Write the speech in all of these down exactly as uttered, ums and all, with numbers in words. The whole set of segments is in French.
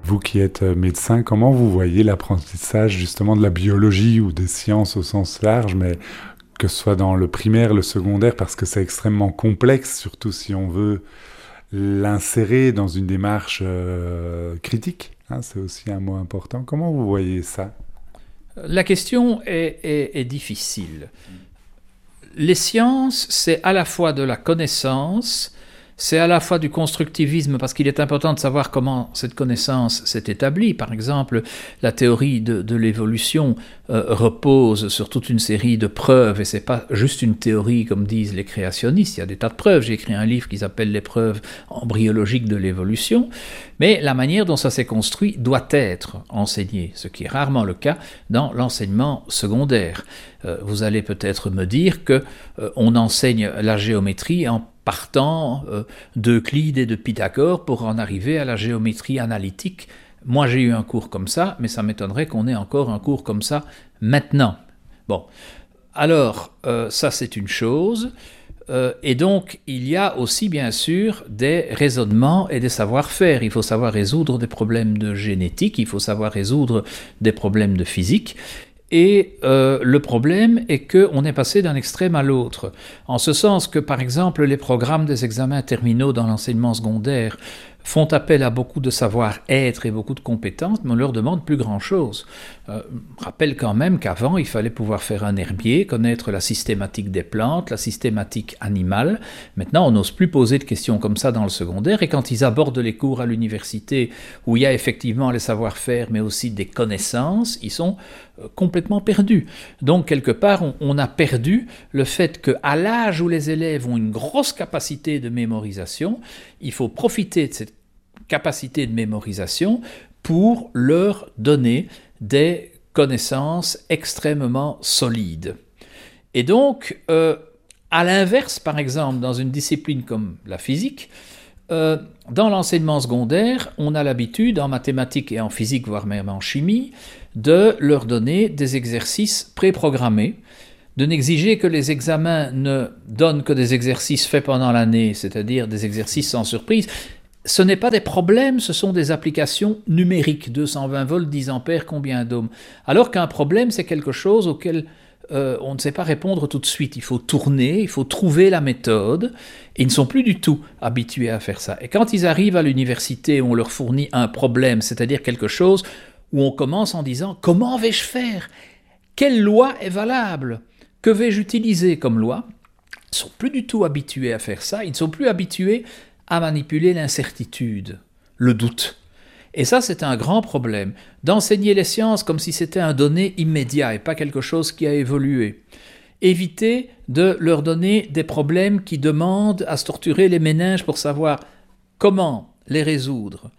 Vous qui êtes médecin, comment vous voyez l'apprentissage justement de la biologie ou des sciences au sens large, mais que ce soit dans le primaire, le secondaire, parce que c'est extrêmement complexe, surtout si on veut l'insérer dans une démarche euh, critique, hein, c'est aussi un mot important. Comment vous voyez ça ? La question est, est, est difficile. Les sciences, c'est à la fois de la connaissance, c'est à la fois du constructivisme, parce qu'il est important de savoir comment cette connaissance s'est établie. Par exemple, la théorie de, de l'évolution euh, repose sur toute une série de preuves, et c'est pas juste une théorie comme disent les créationnistes, il y a des tas de preuves. J'ai écrit un livre qui s'appelle « Les preuves embryologiques de l'évolution », mais la manière dont ça s'est construit doit être enseignée, ce qui est rarement le cas dans l'enseignement secondaire. Euh, vous allez peut-être me dire qu'on euh, enseigne la géométrie en partant euh, d'Euclide et de Pythagore pour en arriver à la géométrie analytique. Moi, j'ai eu un cours comme ça, mais ça m'étonnerait qu'on ait encore un cours comme ça maintenant. Bon, alors, euh, ça c'est une chose. Euh, et donc, il y a aussi, bien sûr, des raisonnements et des savoir-faire. Il faut savoir résoudre des problèmes de génétique, il faut savoir résoudre des problèmes de physique. Et euh, le problème est qu'on est passé d'un extrême à l'autre, en ce sens que, par exemple, les programmes des examens terminaux dans l'enseignement secondaire font appel à beaucoup de savoir-être et beaucoup de compétences, mais on leur demande plus grand-chose. Euh, rappelle quand même qu'avant, il fallait pouvoir faire un herbier, connaître la systématique des plantes, la systématique animale. Maintenant, on n'ose plus poser de questions comme ça dans le secondaire, et quand ils abordent les cours à l'université, où il y a effectivement les savoir-faire, mais aussi des connaissances, ils sont euh, complètement perdus. Donc, quelque part, on, on a perdu le fait qu'à l'âge où les élèves ont une grosse capacité de mémorisation, il faut profiter de cette capacité de mémorisation pour leur donner des connaissances extrêmement solides. Et donc, euh, à l'inverse, par exemple, dans une discipline comme la physique, euh, dans l'enseignement secondaire, on a l'habitude, en mathématiques et en physique, voire même en chimie, de leur donner des exercices préprogrammés, de n'exiger que les examens ne donnent que des exercices faits pendant l'année, c'est-à-dire des exercices sans surprise. Ce n'est pas des problèmes, ce sont des applications numériques, deux cent vingt volts, dix ampères, combien d'ohms. Alors qu'un problème, c'est quelque chose auquel euh, on ne sait pas répondre tout de suite. Il faut tourner, il faut trouver la méthode, et ils ne sont plus du tout habitués à faire ça. Et quand ils arrivent à l'université, on leur fournit un problème, c'est-à-dire quelque chose où on commence en disant « Comment vais-je faire ? Quelle loi est valable ? Que vais-je utiliser comme loi ?» Ils ne sont plus du tout habitués à faire ça, ils ne sont plus habitués à manipuler l'incertitude, le doute. Et ça, c'est un grand problème. D'enseigner les sciences comme si c'était un donné immédiat et pas quelque chose qui a évolué. Éviter de leur donner des problèmes qui demandent à se torturer les méninges pour savoir comment les résoudre.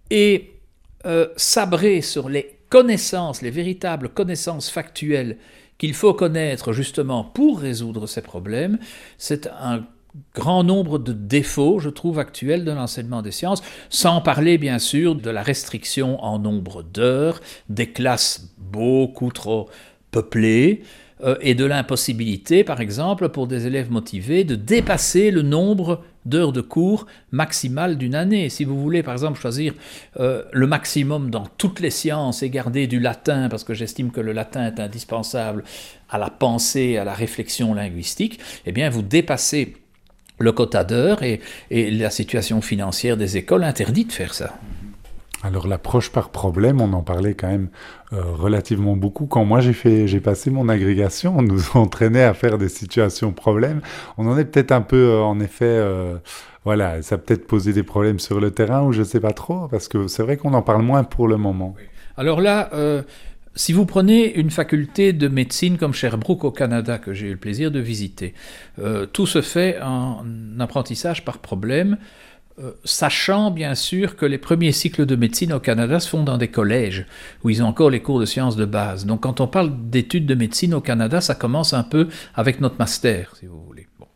Et euh, sabrer sur les connaissances, les véritables connaissances factuelles qu'il faut connaître justement pour résoudre ces problèmes, c'est un grand nombre de défauts, je trouve, actuels de l'enseignement des sciences, sans parler bien sûr de la restriction en nombre d'heures, des classes beaucoup trop peuplées, euh, et de l'impossibilité, par exemple, pour des élèves motivés, de dépasser le nombre d'heures de cours maximal d'une année. Si vous voulez, par exemple, choisir euh, le maximum dans toutes les sciences et garder du latin, parce que j'estime que le latin est indispensable à la pensée, à la réflexion linguistique, eh bien, vous dépassez le quota d'heures et, et la situation financière des écoles interdit de faire ça. Alors l'approche par problème, on en parlait quand même euh, relativement beaucoup. Quand moi j'ai fait, j'ai passé mon agrégation, on nous entraînait à faire des situations problèmes. On en est peut-être un peu, euh, en effet, euh, voilà, ça a peut-être posé des problèmes sur le terrain ou je sais pas trop, parce que c'est vrai qu'on en parle moins pour le moment. Oui. Alors là, euh, si vous prenez une faculté de médecine comme Sherbrooke au Canada, que j'ai eu le plaisir de visiter, euh, tout se fait en apprentissage par problème, euh, sachant bien sûr que les premiers cycles de médecine au Canada se font dans des collèges, où ils ont encore les cours de sciences de base. Donc quand on parle d'études de médecine au Canada, ça commence un peu avec notre master, si vous voulez. Bon.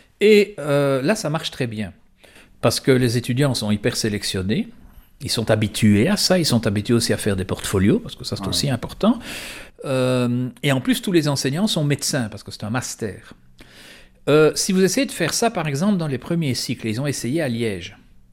Et euh, là, ça marche très bien, parce que les étudiants sont hyper sélectionnés, ils sont habitués à ça, ils sont habitués aussi à faire des portfolios, parce que ça c'est ouais. aussi important. Euh, et en plus, tous les enseignants sont médecins, parce que c'est un master. Euh, si vous essayez de faire ça, par exemple, dans les premiers cycles, ils ont essayé à Liège.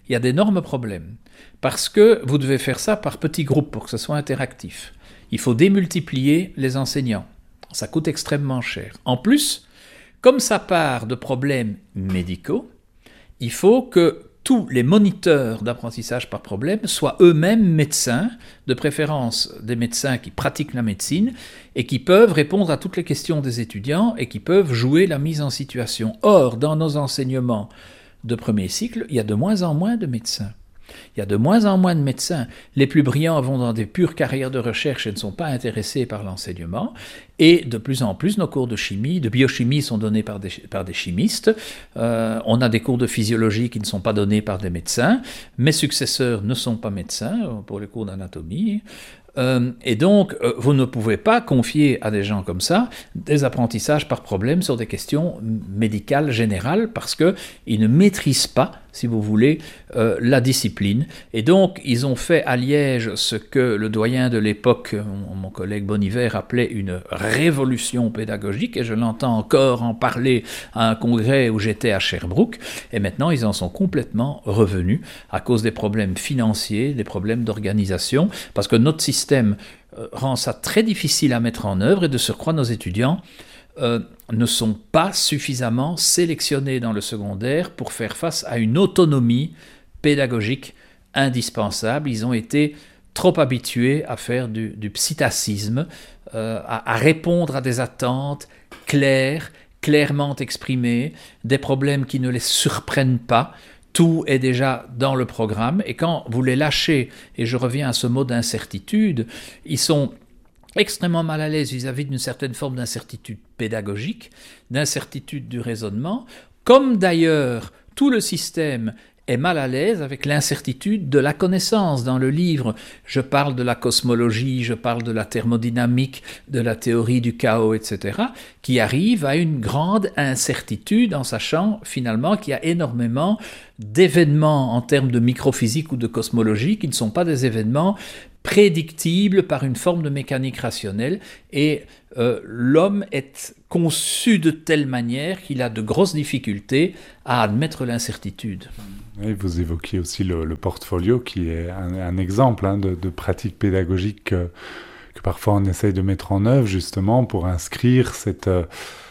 il y a d'énormes problèmes. Parce que vous devez faire ça par petits groupes pour que ce soit interactif. Il faut démultiplier les enseignants. Ça coûte extrêmement cher. En plus, comme ça part de problèmes médicaux, il faut que tous les moniteurs d'apprentissage par problème soient eux-mêmes médecins, de préférence des médecins qui pratiquent la médecine et qui peuvent répondre à toutes les questions des étudiants et qui peuvent jouer la mise en situation. Or, dans nos enseignements de premier cycle, il y a de moins en moins de médecins. Il y a de moins en moins de médecins. Les plus brillants vont dans des pures carrières de recherche et ne sont pas intéressés par l'enseignement. Et de plus en plus, nos cours de chimie, de biochimie sont donnés par des, par des chimistes. Euh, on a des cours de physiologie qui ne sont pas donnés par des médecins. Mes successeurs ne sont pas médecins pour les cours d'anatomie. Euh, et donc, euh, vous ne pouvez pas confier à des gens comme ça des apprentissages par problème sur des questions médicales générales parce qu'ils ne maîtrisent pas, si vous voulez, euh, la discipline. Et donc, ils ont fait à Liège ce que le doyen de l'époque, mon, mon collègue Boniver, appelait une révolution pédagogique, et je l'entends encore en parler à un congrès où j'étais à Sherbrooke, et maintenant ils en sont complètement revenus à cause des problèmes financiers, des problèmes d'organisation, parce que notre système euh, rend ça très difficile à mettre en œuvre, et de surcroît nos étudiants euh, ne sont pas suffisamment sélectionnés dans le secondaire pour faire face à une autonomie pédagogique indispensable. Ils ont été trop habitués à faire du, du psittacisme, euh, à, à répondre à des attentes claires, clairement exprimées, des problèmes qui ne les surprennent pas. Tout est déjà dans le programme, et quand vous les lâchez, et je reviens à ce mot d'incertitude, ils sont extrêmement mal à l'aise vis-à-vis d'une certaine forme d'incertitude pédagogique, d'incertitude du raisonnement, comme d'ailleurs tout le système est mal à l'aise avec l'incertitude de la connaissance. Dans le livre, je parle de la cosmologie, je parle de la thermodynamique, de la théorie du chaos, et cetera, qui arrive à une grande incertitude en sachant finalement qu'il y a énormément d'événements en termes de microphysique ou de cosmologie qui ne sont pas des événements prédictibles par une forme de mécanique rationnelle, et euh, l'homme est conçu de telle manière qu'il a de grosses difficultés à admettre l'incertitude. Oui, vous évoquiez aussi le, le portfolio qui est un, un exemple hein, de, de pratique pédagogique que, que parfois on essaye de mettre en œuvre justement pour inscrire cette... Euh,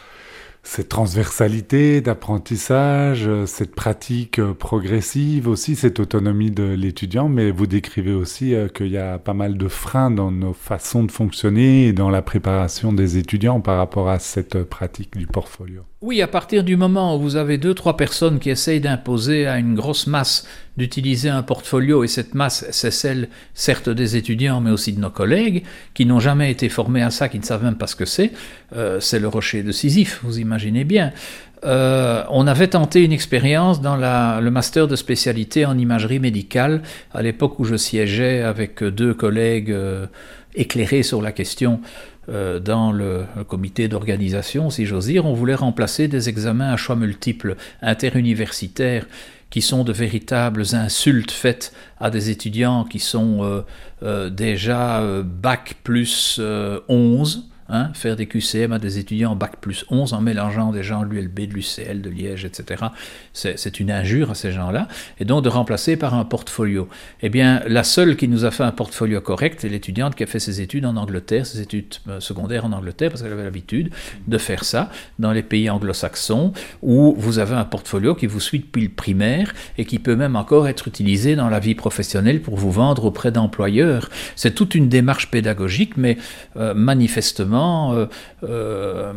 cette transversalité d'apprentissage, cette pratique progressive aussi, cette autonomie de l'étudiant, mais vous décrivez aussi euh, qu'il y a pas mal de freins dans nos façons de fonctionner et dans la préparation des étudiants par rapport à cette pratique du portfolio. Oui, à partir du moment où vous avez deux, trois personnes qui essayent d'imposer à une grosse masse d'utiliser un portfolio, et cette masse, c'est celle, certes, des étudiants, mais aussi de nos collègues, qui n'ont jamais été formés à ça, qui ne savent même pas ce que c'est, euh, c'est le rocher de Sisyphe, vous imaginez bien. Euh, on avait tenté une expérience dans la, le master de spécialité en imagerie médicale, à l'époque où je siégeais avec deux collègues euh, éclairés sur la question. Euh, dans le, le comité d'organisation, si j'ose dire, on voulait remplacer des examens à choix multiples interuniversitaires qui sont de véritables insultes faites à des étudiants qui sont euh, euh, déjà euh, bac plus euh, onze, hein, faire des Q C M à des étudiants bac plus onze en mélangeant des gens de l'U L B, de l'U C L, de Liège, et cetera. C'est, c'est une injure à ces gens-là, et donc de remplacer par un portfolio. Eh bien, la seule qui nous a fait un portfolio correct, c'est l'étudiante qui a fait ses études en Angleterre, ses études secondaires en Angleterre, parce qu'elle avait l'habitude de faire ça dans les pays anglo-saxons, où vous avez un portfolio qui vous suit depuis le primaire, et qui peut même encore être utilisé dans la vie professionnelle pour vous vendre auprès d'employeurs. C'est toute une démarche pédagogique, mais euh, manifestement, Euh, euh,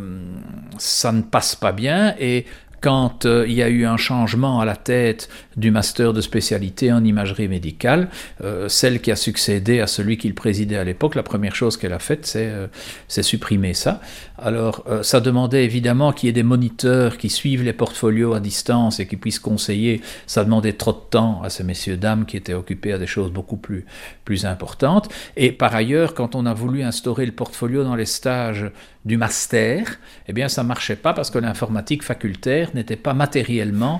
ça ne passe pas bien, et quand euh, il y a eu un changement à la tête du master de spécialité en imagerie médicale, euh, celle qui a succédé à celui qui le présidait à l'époque, la première chose qu'elle a faite, c'est, euh, c'est supprimer ça. Alors, euh, ça demandait évidemment qu'il y ait des moniteurs qui suivent les portfolios à distance et qui puissent conseiller. Ça demandait trop de temps à ces messieurs-dames qui étaient occupés à des choses beaucoup plus, plus importantes. Et par ailleurs, quand on a voulu instaurer le portfolio dans les stages du master, eh bien, ça ne marchait pas parce que l'informatique facultaire n'était pas matériellement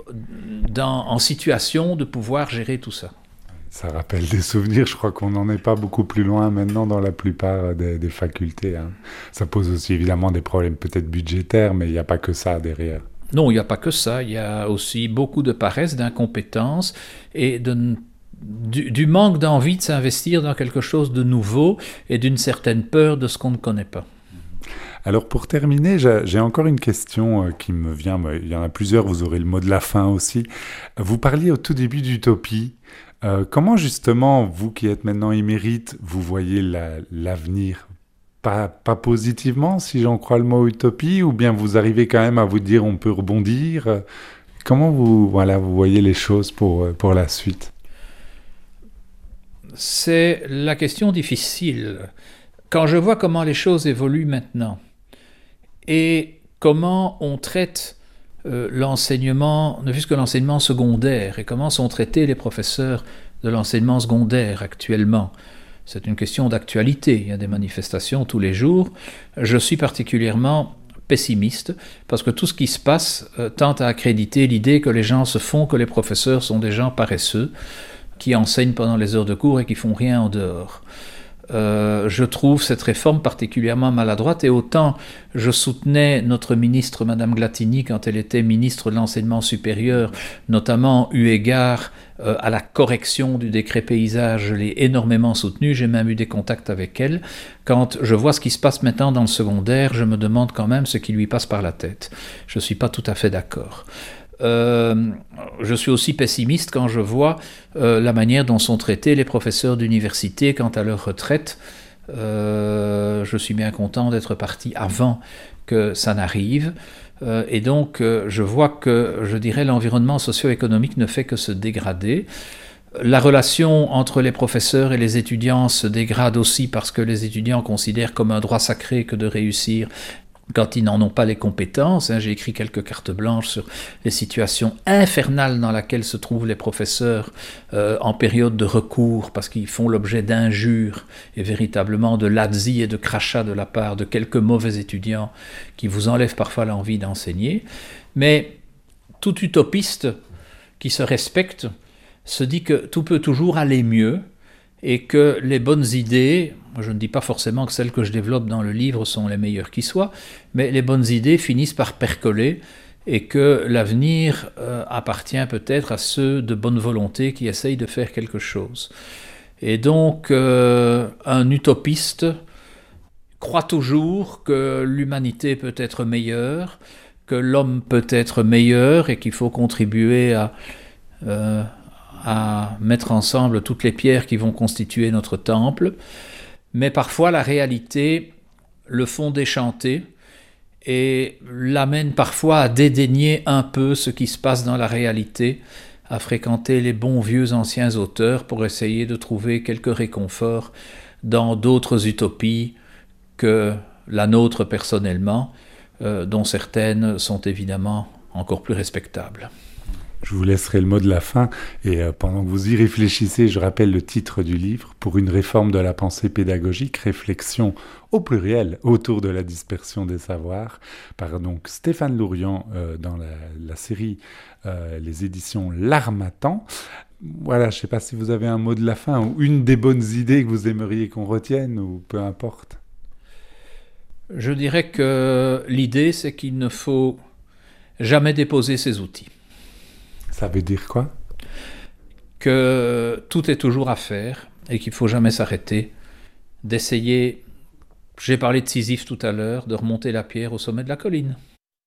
dans, en situation de pouvoir gérer tout ça. Ça rappelle des souvenirs, je crois qu'on n'en est pas beaucoup plus loin maintenant dans la plupart des, des facultés. Hein. Ça pose aussi évidemment des problèmes peut-être budgétaires, mais il n'y a pas que ça derrière. Non, il n'y a pas que ça, il y a aussi beaucoup de paresse, d'incompétence et de, du, du manque d'envie de s'investir dans quelque chose de nouveau et d'une certaine peur de ce qu'on ne connaît pas. Alors pour terminer, j'ai encore une question qui me vient, il y en a plusieurs, vous aurez le mot de la fin aussi. Vous parliez au tout début d'utopie. Euh, comment justement, vous qui êtes maintenant émérite, vous voyez la, l'avenir ? Pas, pas positivement, si j'en crois le mot utopie, ou bien vous arrivez quand même à vous dire on peut rebondir ? Comment vous, voilà, vous voyez les choses pour, pour la suite ? C'est la question difficile. Quand je vois comment les choses évoluent maintenant et comment on traite euh, l'enseignement, ne fût-ce que l'enseignement secondaire, et comment sont traités les professeurs de l'enseignement secondaire actuellement, c'est une question d'actualité, il y a des manifestations tous les jours. Je suis particulièrement pessimiste parce que tout ce qui se passe euh, tend à accréditer l'idée que les gens se font que les professeurs sont des gens paresseux qui enseignent pendant les heures de cours et qui font rien en dehors. Euh, je trouve cette réforme particulièrement maladroite et autant je soutenais notre ministre Madame Glattini quand elle était ministre de l'enseignement supérieur, notamment eu égard euh, à la correction du décret paysage, je l'ai énormément soutenue, j'ai même eu des contacts avec elle. Quand je vois ce qui se passe maintenant dans le secondaire, je me demande quand même ce qui lui passe par la tête. Je ne suis pas tout à fait d'accord. Euh, je suis aussi pessimiste quand je vois euh, la manière dont sont traités les professeurs d'université quant à leur retraite. Euh, je suis bien content d'être parti avant que ça n'arrive. Euh, et donc, euh, je vois que, je dirais, l'environnement socio-économique ne fait que se dégrader. La relation entre les professeurs et les étudiants se dégrade aussi parce que les étudiants considèrent comme un droit sacré que de réussir quand ils n'en ont pas les compétences. Hein, j'ai écrit quelques cartes blanches sur les situations infernales dans lesquelles se trouvent les professeurs euh, en période de recours parce qu'ils font l'objet d'injures et véritablement de lazzi et de crachats de la part de quelques mauvais étudiants qui vous enlèvent parfois l'envie d'enseigner. Mais tout utopiste qui se respecte se dit que tout peut toujours aller mieux et que les bonnes idées, je ne dis pas forcément que celles que je développe dans le livre sont les meilleures qui soient, mais les bonnes idées finissent par percoler et que l'avenir euh, appartient peut-être à ceux de bonne volonté qui essayent de faire quelque chose. Et donc, euh, un utopiste croit toujours que l'humanité peut être meilleure, que l'homme peut être meilleur et qu'il faut contribuer à... Euh, à mettre ensemble toutes les pierres qui vont constituer notre temple, mais parfois la réalité le font déchanter et l'amène parfois à dédaigner un peu ce qui se passe dans la réalité, à fréquenter les bons vieux anciens auteurs pour essayer de trouver quelques réconforts dans d'autres utopies que la nôtre personnellement, euh, dont certaines sont évidemment encore plus respectables. Je vous laisserai le mot de la fin et euh, pendant que vous y réfléchissez, je rappelle le titre du livre, Pour une réforme de la pensée pédagogique, réflexion au pluriel autour de la dispersion des savoirs, par donc Stéphane Lourian euh, dans la, la série euh, Les éditions L'Harmattan. Voilà, je ne sais pas si vous avez un mot de la fin ou une des bonnes idées que vous aimeriez qu'on retienne ou peu importe. Je dirais que l'idée, c'est qu'il ne faut jamais déposer ses outils. Ça veut dire quoi ? Que tout est toujours à faire et qu'il ne faut jamais s'arrêter, d'essayer, j'ai parlé de Sisyphe tout à l'heure, de remonter la pierre au sommet de la colline.